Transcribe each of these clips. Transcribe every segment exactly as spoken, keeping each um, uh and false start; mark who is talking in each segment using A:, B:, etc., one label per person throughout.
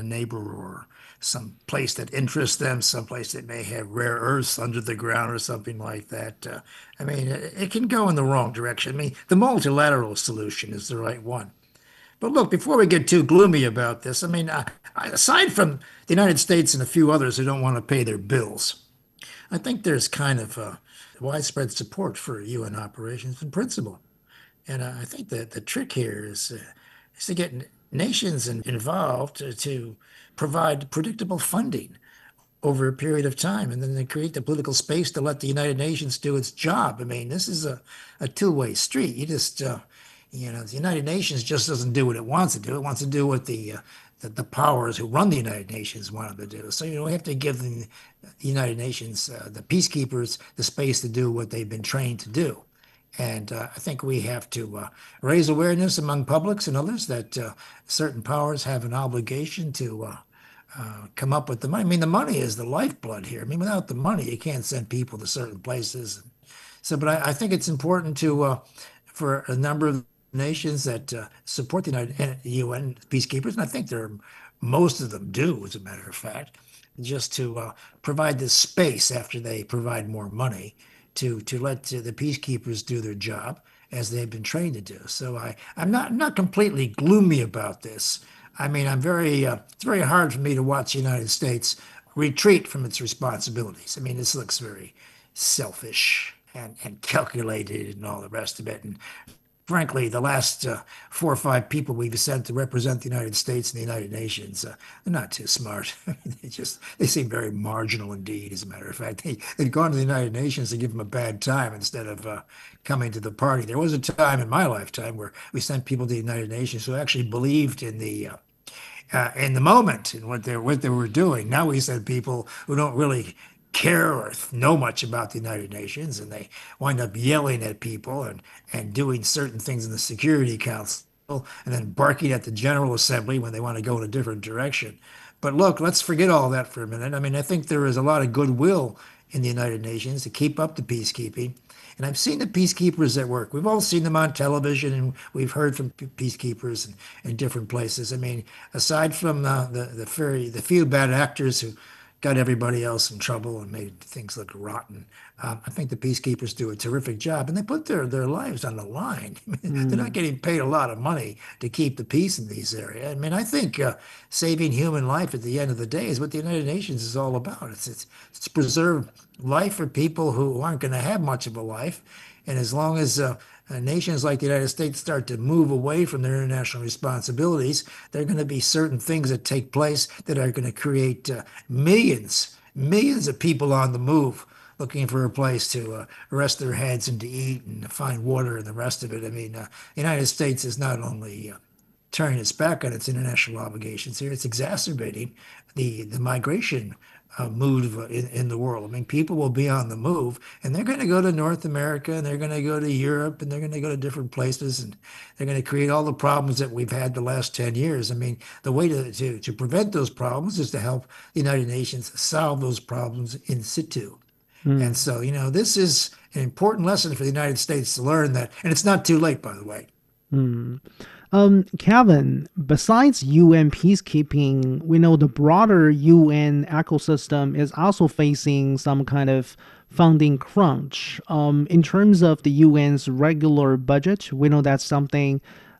A: neighbor or some place that interests them, some place that may have rare earths under the ground or something like that. Uh, I mean, it, it can go in the wrong direction. I mean, the multilateral solution is the right one. But look, before we get too gloomy about this, I mean, uh, aside from the United States and a few others who don't want to pay their bills, I think there's kind of uh, widespread support for U N operations in principle. And uh, I think that the trick here is, uh, is to get n- nations in- involved to, to provide predictable funding over a period of time, and then they create the political space to let the United Nations do its job. I mean, this is a, a two-way street. You just, uh, you know, the United Nations just doesn't do what it wants to do. It wants to do what the uh, the, the powers who run the United Nations want them to do. So, you know, we have to give the, the United Nations, uh, the peacekeepers, the space to do what they've been trained to do. And uh, I think we have to uh, raise awareness among publics and others that uh, certain powers have an obligation to uh, uh, come up with the money. I mean, the money is the lifeblood here. I mean, without the money, you can't send people to certain places. So, but I, I think it's important to uh, for a number of nations that uh, support the United U N peacekeepers, and I think there are, most of them do, as a matter of fact, just to uh, provide this space after they provide more money to to let uh, the peacekeepers do their job as they've been trained to do. So I I'm not not completely gloomy about this. I mean, I'm very uh, it's very hard for me to watch the United States retreat from its responsibilities. I mean, this looks very selfish and, and calculated and all the rest of it. And frankly, the last uh, four or five people we've sent to represent the United States and the United Nations, uh, they're not too smart. I mean, they just they seem very marginal indeed. As a matter of fact, they they'd gone to the United Nations to give them a bad time instead of uh, coming to the party. There was a time in my lifetime where we sent people to the United Nations who actually believed in the uh, uh, in the moment and what they what they were doing. Now we send people who don't really care or know much about the United Nations, and they wind up yelling at people and and doing certain things in the Security Council, and then barking at the General Assembly when they want to go in a different direction. But look, let's forget all that for a minute. I mean, I think there is a lot of goodwill in the United Nations to keep up the peacekeeping. And I've seen the peacekeepers at work. We've all seen them on television, and we've heard from peacekeepers in, in different places. I mean, aside from the the, the very the few bad actors who got everybody else in trouble and made things look rotten. Um, I think the peacekeepers do a terrific job, and they put their, their lives on the line. I mean, they're not
B: Mm,
A: getting paid a lot of money to keep the peace in these areas. I mean, I think uh, saving human life at the end of the day is what the United Nations is all about. It's it's, it's to preserve life for people who aren't going to have much of a life, and as long as uh, uh, nations like the United States start to move away from their international responsibilities, there are going to be certain things that take place that are going to create uh, millions, millions of people on the move looking for a place to uh, rest their heads and to eat and to find water and the rest of it. I mean, uh, the United States is not only uh, turning its back on its international obligations here, it's exacerbating the, the migration uh, move in, in the world. I mean, people will be on the move and they're going to go to North America and they're going to go to Europe and they're going to go to different places and they're going to create all the problems that we've had the last ten years. I mean, the way to, to, to prevent those problems is to help the United Nations solve those problems in situ. And
B: mm.
A: so, you know, this is an important lesson for the United States to learn that, and it's not too late, by the way.
B: Hmm. Um, Kevin, besides U N peacekeeping, we know the broader U N ecosystem is also facing some kind of funding crunch. Um, in terms of the U N's regular budget, we know that's something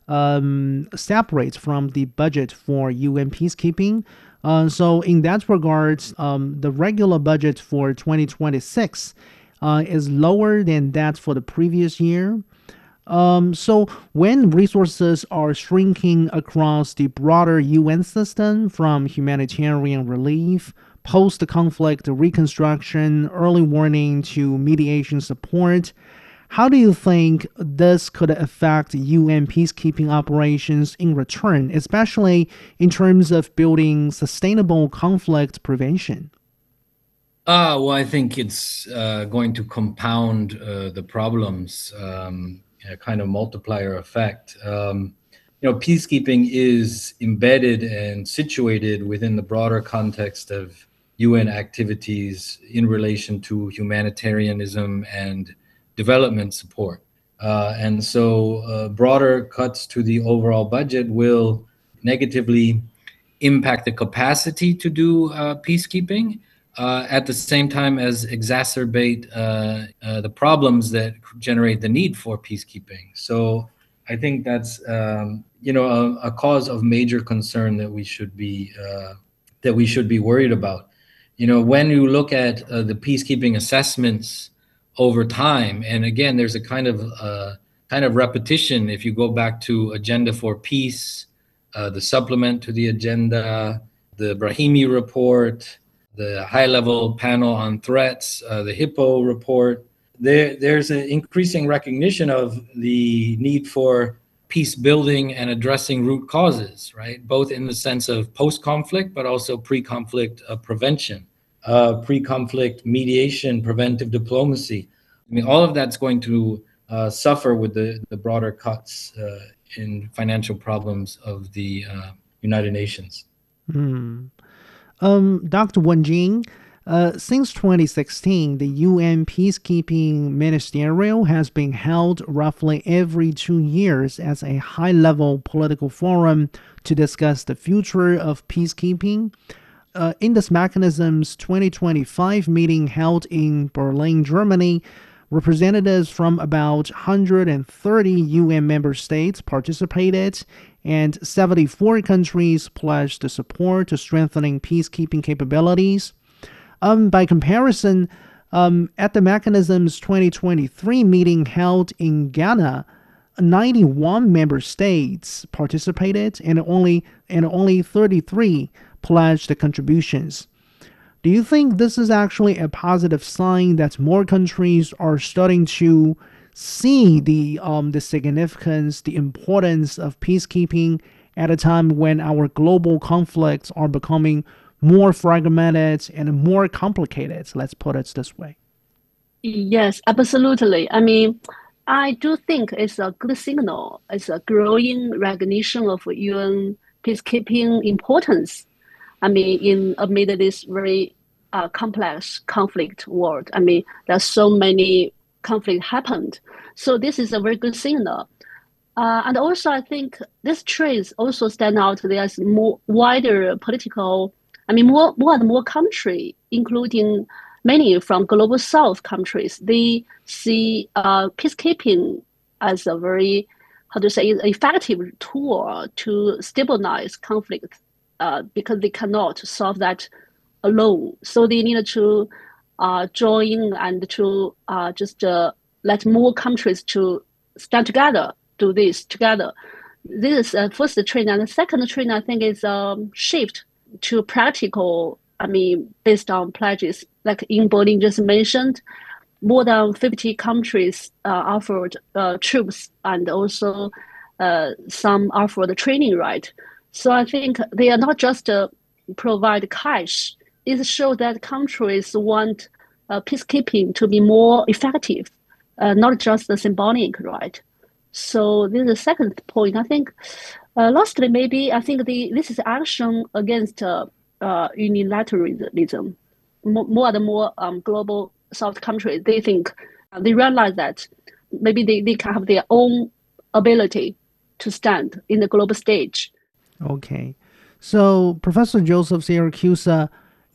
B: um, separates from the budget for U N peacekeeping. Uh, so, in that regard, um, the regular budget for twenty twenty-six uh, is lower than that for the previous year. Um, so when resources are shrinking across the broader U N system, from humanitarian relief, post-conflict reconstruction, early warning to mediation support, how do you think this could affect U N peacekeeping operations in return, especially in terms of building sustainable conflict prevention?
C: Uh, well, I think it's uh, going to compound uh, the problems, um, a kind of multiplier effect. Um, you know, peacekeeping is embedded and situated within the broader context of U N activities in relation to humanitarianism and development support. Uh, and so uh, broader cuts to the overall budget will negatively impact the capacity to do uh, peacekeeping, uh, at the same time as exacerbate uh, uh, the problems that generate the need for peacekeeping. So I think that's um, you know a, a cause of major concern that we should be uh, that we should be worried about. You know, when you look at uh, the peacekeeping assessments over time, and again, there's a kind of uh, kind of repetition. If you go back to Agenda for Peace, uh, the supplement to the agenda, the Brahimi report, the high-level panel on threats, uh, the Hippo report, there, there's an increasing recognition of the need for peace building and addressing root causes, right? Both in the sense of post-conflict, but also pre-conflict uh, prevention, uh, pre-conflict mediation, preventive diplomacy. I mean, all of that's going to uh, suffer with the, the broader cuts uh, in financial problems of the uh, United Nations.
B: Hmm. Um, Doctor Wenjing, uh, since twenty sixteen, the U N Peacekeeping Ministerial has been held roughly every two years as a high-level political forum to discuss the future of peacekeeping. Uh, in this mechanism's twenty twenty-five meeting held in Berlin, Germany, representatives from about one hundred thirty U N member states participated, and seventy-four countries pledged to support to strengthening peacekeeping capabilities. Um, by comparison, um, at the mechanism's twenty twenty-three meeting held in Ghana, ninety-one member states participated, and only and only thirty-three pledged the contributions. Do you think this is actually a positive sign that more countries are starting to see the um, the significance, the importance of peacekeeping at a time when our global conflicts are becoming more fragmented and more complicated? Let's put it this way.
D: Yes, absolutely. I mean, I do think it's a good signal. It's a growing recognition of U N peacekeeping importance. I mean, in amid this very uh, complex conflict world, I mean, there's so many conflict happened. So this is a very good signal. Uh, and also, I think this trends also stand out. There's more wider political, I mean, more more and more country, including many from global South countries, they see uh, peacekeeping as a very, how to say, effective tool to stabilize conflict uh, because they cannot solve that alone. So they need to uh, join and to uh, just uh, let more countries to stand together, do this together. This is the first trend. And the second trend, I think, is a um, shift to practical, I mean, based on pledges. Like in Berlin just mentioned, more than fifty countries uh, offered uh, troops and also uh, some offered training, right? So I think they are not just uh, provide cash. It shows that countries want uh, peacekeeping to be more effective, uh, not just the symbolic, right? So this is the second point. I think, uh, lastly, maybe I think the this is action against uh, uh, unilateralism. More, more and more um, global South countries, they think, uh, they realize that maybe they, they can have their own ability to stand in the global stage.
B: Okay. So, Professor Joseph Siracusa,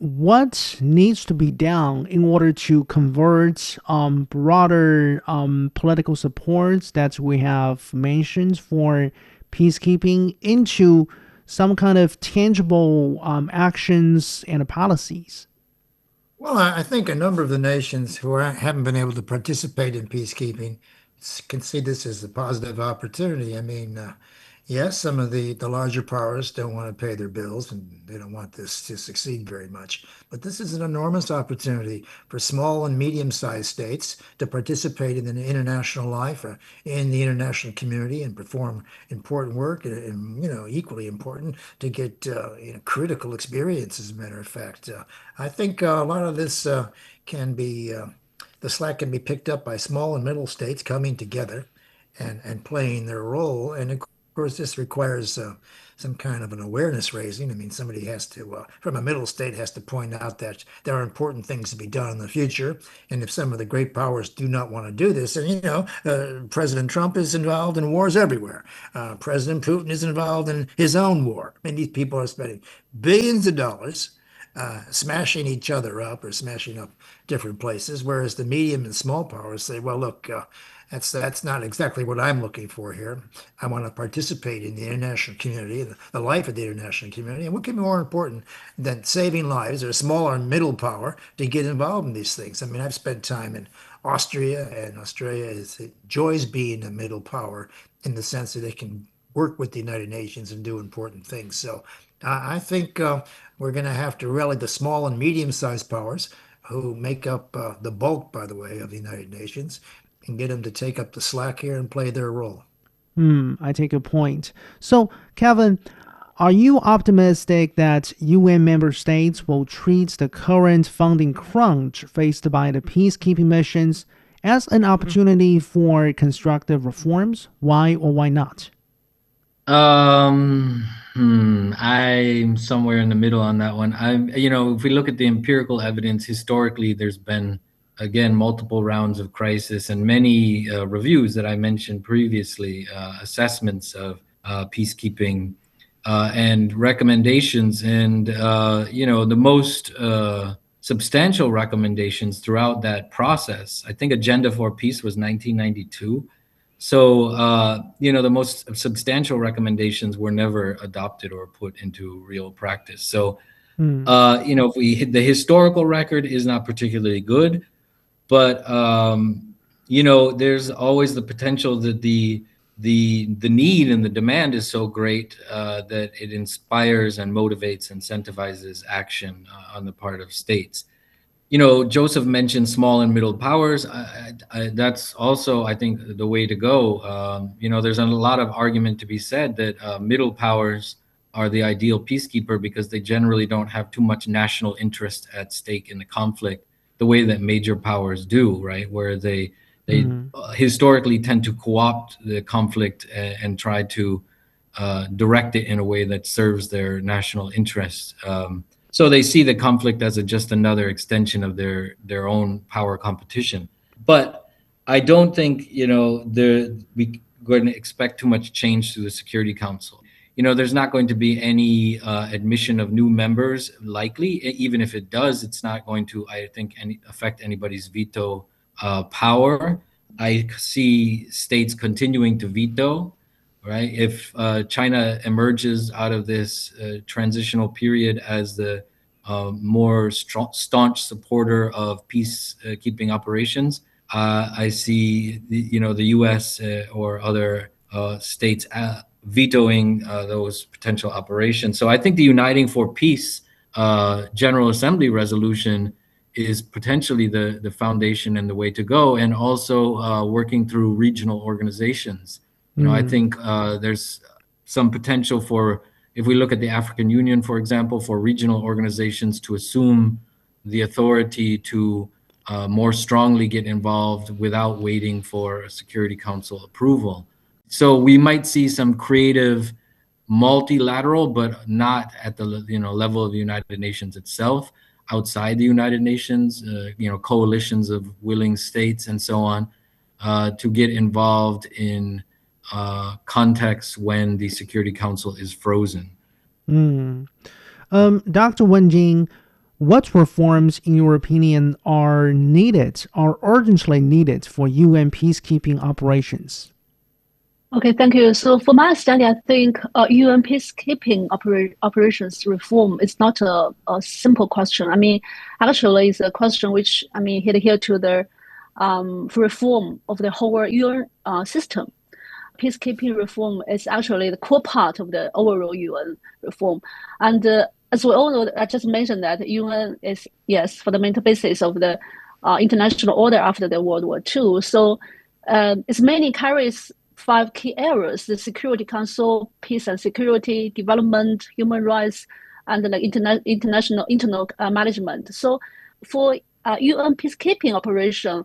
B: what needs to be done in order to convert um, broader um, political supports that we have mentioned for peacekeeping into some kind of tangible um, actions and policies?
A: Well, I I think a number of the nations who are, haven't been able to participate in peacekeeping s- can see this as a positive opportunity. I mean, uh, yes, some of the, the larger powers don't want to pay their bills and they don't want this to succeed very much. But this is an enormous opportunity for small and medium-sized states to participate in the international life, uh, in the international community, and perform important work, and, and, you know, equally important to get uh, you know, critical experience, as a matter of fact. Uh, I think uh, a lot of this uh, can be, uh, the slack can be picked up by small and middle states coming together and, and playing their role. And Of course, this requires uh, some kind of an awareness raising. I mean, somebody has to, uh, from a middle state, has to point out that there are important things to be done in the future. And if some of the great powers do not want to do this, and you know, uh, President Trump is involved in wars everywhere. Uh, President Putin is involved in his own war. I mean, these people are spending billions of dollars uh, smashing each other up or smashing up different places, whereas the medium and small powers say, well, look, uh, that's that's not exactly what I'm looking for here. I want to participate in the international community, the, the life of the international community. And what can be more important than saving lives or a smaller middle power to get involved in these things? I mean, I've spent time in Austria, and Australia is, enjoys being a middle power in the sense that it can work with the United Nations and do important things. So uh, I think uh, we're going to have to rally the small and medium-sized powers who make up uh, the bulk, by the way, of the United Nations and get them to take up the slack here and play their role.
B: Hmm, I take your point. So, Kevin, are you optimistic that U N member states will treat the current funding crunch faced by the peacekeeping missions as an opportunity for constructive reforms? Why or why not?
C: Um, hmm, I'm somewhere in the middle on that one. I'm, you know, if we look at the empirical evidence, historically, there's been, again, multiple rounds of crisis and many uh, reviews that I mentioned previously, uh, assessments of uh, peacekeeping uh, and recommendations. And, uh, you know, the most uh, substantial recommendations throughout that process, I think Agenda for Peace was nineteen ninety-two. So, uh, you know, the most substantial recommendations were never adopted or put into real practice. So, mm. uh, you know, if we the historical record is not particularly good, but, um, you know, there's always the potential that the the the need and the demand is so great uh, that it inspires and motivates, incentivizes action uh, on the part of states. You know, Joseph mentioned small and middle powers. I, I, that's also, I think, the way to go. Um, you know, there's a lot of argument to be said that uh, middle powers are the ideal peacekeeper because they generally don't have too much national interest at stake in the conflict, the way that major powers do, right? Where they they mm-hmm. historically tend to co-opt the conflict and, and try to uh, direct it in a way that serves their national interests. Um, So they see the conflict as a, just another extension of their, their own power competition. But I don't think, you know, we're going to expect too much change through the Security Council. You know, there's not going to be any uh, admission of new members, likely. Even if it does, it's not going to, I think, any, affect anybody's veto uh, power. I see states continuing to veto. Right. If uh, China emerges out of this uh, transitional period as the uh, more strong, staunch supporter of peacekeeping operations, uh, I see, the, you know, the U S uh, or other uh, states uh, vetoing uh, those potential operations. So I think the Uniting for Peace uh, General Assembly resolution is potentially the, the foundation and the way to go, and also uh, working through regional organizations. You know, mm. I think uh, there's some potential for, if we look at the African Union, for example, for regional organizations to assume the authority to uh, more strongly get involved without waiting for a Security Council approval. So we might see some creative multilateral, but not at the you know level of the United Nations itself, outside the United Nations, uh, you know, coalitions of willing states and so on, uh, to get involved in Uh, context when the Security Council is frozen.
B: Mm. Um, Doctor Wenjing, what reforms, in your opinion, are needed, are urgently needed for U N peacekeeping operations?
D: Okay, thank you. So for my study, I think uh, U N peacekeeping opera operations reform is not a, a simple question. I mean, actually, it's a question which, I mean, hit here to the um, reform of the whole U N uh, system. Peacekeeping reform is actually the core part of the overall U N reform. And uh, as we all know, I just mentioned that U N is, yes, fundamental basis of the uh, international order after the World War Two. So uh, it mainly carries five key areas: the Security Council, peace and security, development, human rights, and like interna international internal uh, management. So for uh, U N peacekeeping operation,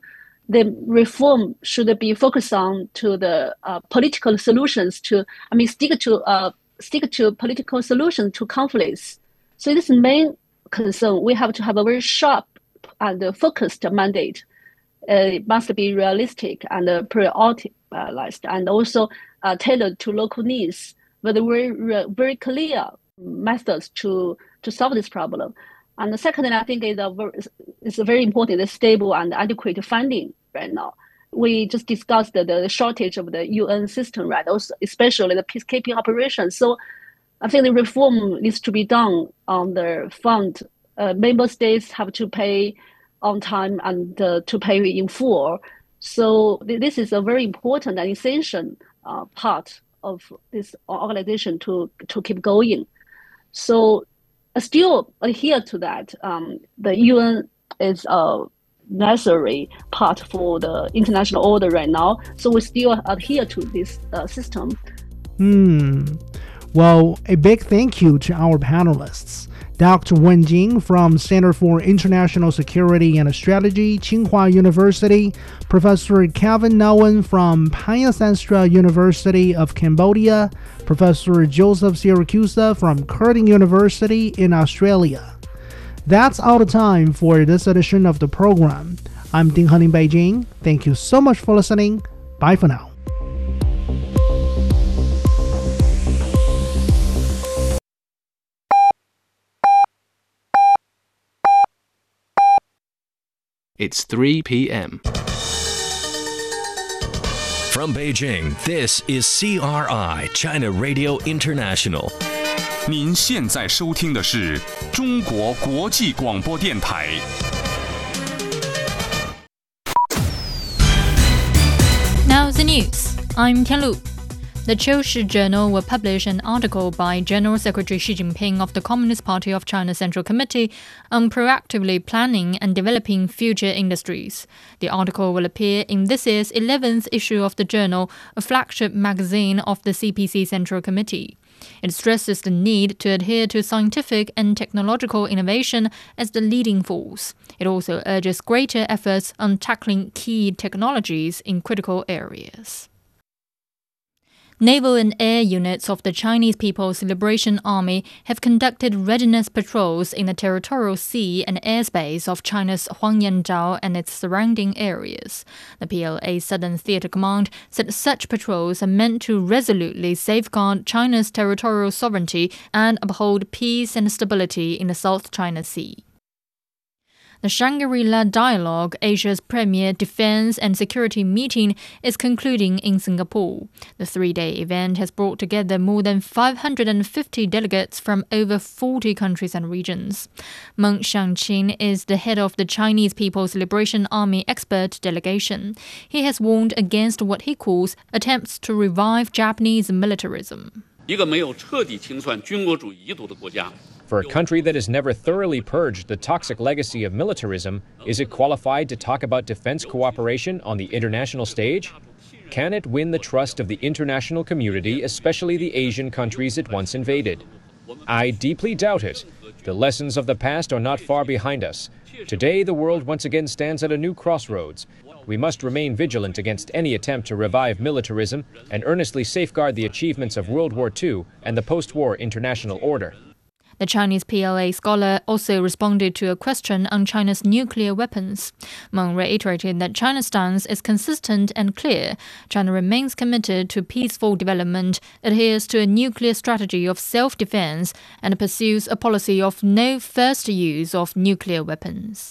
D: the reform should be focused on to the uh, political solutions to, I mean, stick to uh, stick to political solutions to conflicts. So this main concern, we have to have a very sharp and focused mandate. Uh, it must be realistic and uh, prioritized, and also uh, tailored to local needs, with very very clear methods to to solve this problem. And the second, I think, is a very, is very important, the stable and adequate funding right now. We just discussed the, the shortage of the U N system, right? Also, especially the peacekeeping operations. So I think the reform needs to be done on the fund. Uh, member states have to pay on time and uh, to pay in full. So th- this is a very important and essential uh, part of this organization to, to keep going. So I still adhere to that. Um, the U N is a necessary part for the international order right now. So we still adhere to this uh, system.
B: Hmm. Well, a big thank you to our panelists. Doctor Wen Jing from Center for International Security and Strategy, Tsinghua University, Professor Kevin Nguyen from Payasanstra University of Cambodia, Professor Joseph Siracusa from Curtin University in Australia. That's all the time for this edition of the program. I'm Ding Han in Beijing. Thank you so much for listening. Bye for now.
E: It's three p.m.
F: From Beijing, this is C R I, China Radio International.
G: 您现在收听的是中国国际广播电台。
H: Now the news. I'm Tianlu. The Qiushi Journal will publish an article by General Secretary Xi Jinping of the Communist Party of China Central Committee on proactively planning and developing future industries. The article will appear in this year's eleventh issue of the journal, a flagship magazine of the C P C Central Committee. It stresses the need to adhere to scientific and technological innovation as the leading force. It also urges greater efforts on tackling key technologies in critical areas. Naval and air units of the Chinese People's Liberation Army have conducted readiness patrols in the territorial sea and airspace of China's Huangyanzhou and its surrounding areas. The P L A Southern Theater Command said such patrols are meant to resolutely safeguard China's territorial sovereignty and uphold peace and stability in the South China Sea. The Shangri-La Dialogue, Asia's premier defense and security meeting, is concluding in Singapore. The three-day event has brought together more than five hundred fifty delegates from over forty countries and regions. Meng Xiangqin is the head of the Chinese People's Liberation Army expert delegation. He has warned against what he calls attempts to revive Japanese militarism.
I: 一个没有彻底清算军国主义遗毒的国家
J: For a country that has never thoroughly purged the toxic legacy of militarism, is it qualified to talk about defense cooperation on the international stage? Can it win the trust of the international community, especially the Asian countries it once invaded? I deeply doubt it. The lessons of the past are not far behind us. Today, the world once again stands at a new crossroads. We must remain vigilant against any attempt to revive militarism and earnestly safeguard the achievements of World War Two and the post-war international order.
H: The Chinese P L A scholar also responded to a question on China's nuclear weapons. Meng reiterated that China's stance is consistent and clear. China remains committed to peaceful development, adheres to a nuclear strategy of self-defense, and pursues a policy of no first use of nuclear weapons.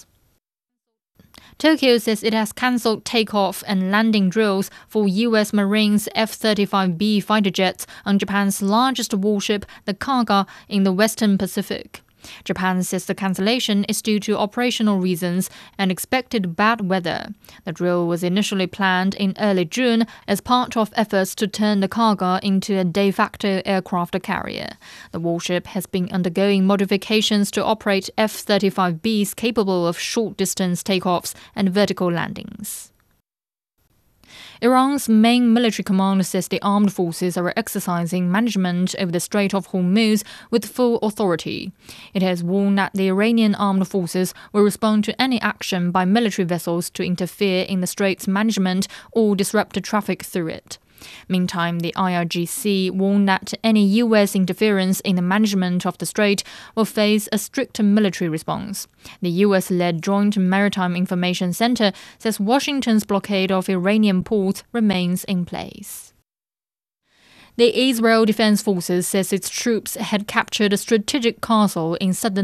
H: Tokyo says it has cancelled takeoff and landing drills for U S Marines F thirty-five B fighter jets on Japan's largest warship, the Kaga, in the Western Pacific. Japan says the cancellation is due to operational reasons and expected bad weather. The drill was initially planned in early June as part of efforts to turn the Kaga into a de facto aircraft carrier. The warship has been undergoing modifications to operate F thirty-five Bs capable of short-distance takeoffs and vertical landings. Iran's main military command says the armed forces are exercising management over the Strait of Hormuz with full authority. It has warned that the Iranian armed forces will respond to any action by military vessels to interfere in the strait's management or disrupt traffic through it. Meantime, the I R G C warned that any U S interference in the management of the strait will face a strict military response. The U S-led Joint Maritime Information Center says Washington's blockade of Iranian ports remains in place. The Israel Defense Forces says its troops had captured a strategic castle in southern